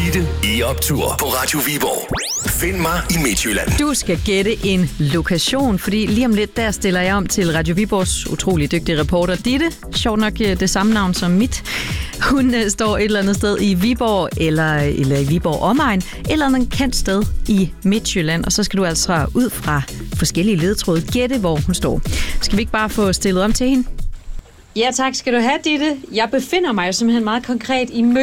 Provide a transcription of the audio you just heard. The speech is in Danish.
Ditte i optur på Radio Viborg. Find mig i Midtjylland. Du skal gætte en lokation, fordi lige om lidt, der stiller jeg om til Radio Viborgs utrolig dygtige reporter Ditte. Sjovt nok det samme navn som mit. Hun står et eller andet sted i Viborg, eller i Viborg omegn, eller et kendt sted i Midtjylland. Og så skal du altså ud fra forskellige ledetråde gætte, hvor hun står. Skal vi ikke bare få stillet om til hende? Ja tak, skal du have, Ditte. Jeg befinder mig jo simpelthen meget konkret i